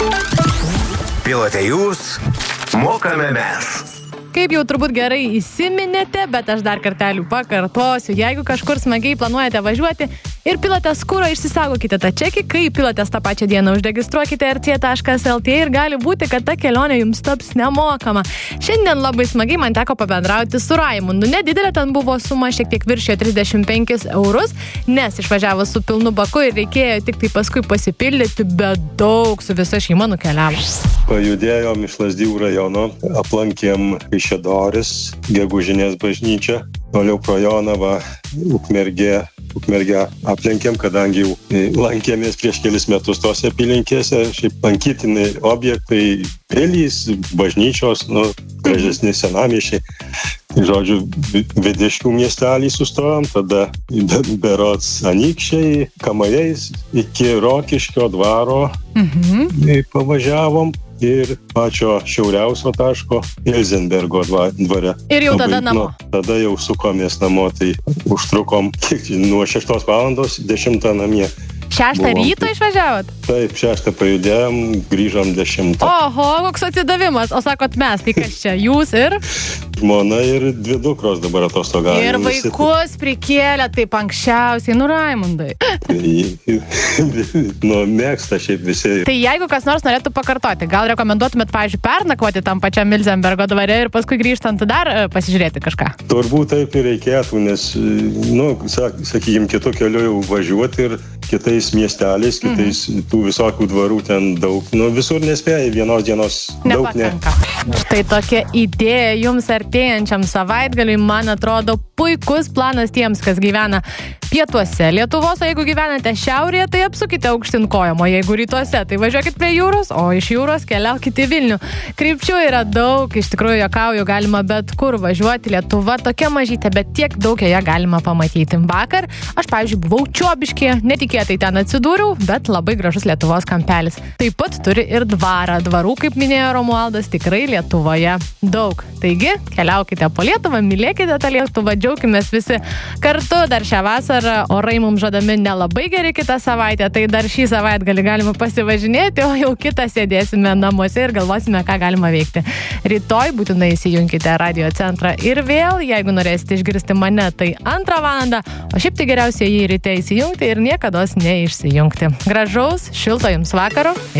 Pilote jūs, mokame mes. Kaip jau turbūt gerai įsiminėte, bet aš dar kartelį pakartosiu. Jeigu kažkur smagiai planuojate važiuoti ir pilotės kuro, išsisaugokite tą čekį, kai pilotės tą pačią dieną užregistruokite rc.lt ir gali būti, kad ta kelionė jums taps nemokama. Šiandien labai smagiai man teko pabendrauti su Raimundu. Nedidelė ten buvo suma, šiek tiek viršijo 35 eurus, nes išvažiavo su pilnu baku ir reikėjo tik tai paskui pasipildyti, bet daug su visa šeima nukeliavo. Pajudėjom iš Lazdijų rajono, aplankėm Kaišiadorys, Gegužinės bažnyčią, toliau pro Jonavą, Ukmergę aplenkėm, kadangi jau lankėmės prieš kelis metus tose apylinkėse, šiaip lankytini objektai, pilys, bažnyčios, gražesni senamiesčiai. Žodžiu, Vidiškių miestelį sustojom, tada berods Anykščiai, Kamajais, iki Rokiškio dvaro pavažiavom ir pačio šiauriausio taško Ilzenbergo dvare. Ir jau tada namo. Tada jau sukomės namo, tai užtrukom nuo 6 valandos 10 namie. 6 ryto išvažiavot? Taip, 6 pajudėjom, grįžom 10. Oho, koks atsidavimas. O sakot mes, tai kas čia? Jūs ir? Žmona ir 2 dukros dabar atostogauja. Ir vaikus prikėlė taip anksčiausiai, Raimundai. Mėgsta šiaip visi. Tai jeigu kas nors norėtų pakartoti, gal rekomenduotumėt, pavyzdžiui, pernakvoti tam pačiam Ilzenbergo dvare ir paskui grįžtant dar pasižiūrėti kažką? Turbūt taip ir reikėtų, nes, sakykime, kitu keliu jau važiuoti ir kitais miesteliais, kitais tų visokių dvarų ten daug. Visur nespėjai, vienos dienos daug Štai tokia idėja jums artėjančiam savaitgaliui, man atrodo, puikus planas tiems, kas gyvena pietuose Lietuvos, o jeigu gyvenate šiaurėje, tai apsukite aukštin kojom, o jeigu rytuose, tai važiuokit prie jūros, o iš jūros keliaukite į Vilnių. Krypčių yra daug, iš tikrųjų juokauju, galima bet kur važiuoti. Lietuva tokia mažytė, bet tiek daug joje galima pamatyti. Vakar aš, pavyzdžiui, buvau Čiobiškyje, netikėtai ten atsidūriau, bet labai gražus Lietuvos kampelis. Taip pat turi ir dvarą. Dvarų, kaip minėjo Romualdas, tikrai Lietuvoje daug. Taigi, keliaukite po Lietuvą, mylėkite tą Lietuvą, džiaukimės visi kartu dar šią vasarą. Orai mums žadami nelabai geri kitą savaitę, tai dar šį savaitgalį galima pasivažinėti, o jau kitą sėdėsime namuose ir galvosime, ką galima veikti. Rytoj būtinai įsijunkite Radio Centrą ir vėl, jeigu norėsite išgirsti mane, tai 2 valandą, o šiaip tai geriausia jį ryte įsijungti ir niekados neišsijungti. Gražaus, šilto jums vakaro.